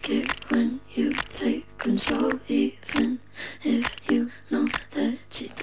like it when you take control, even if you know that you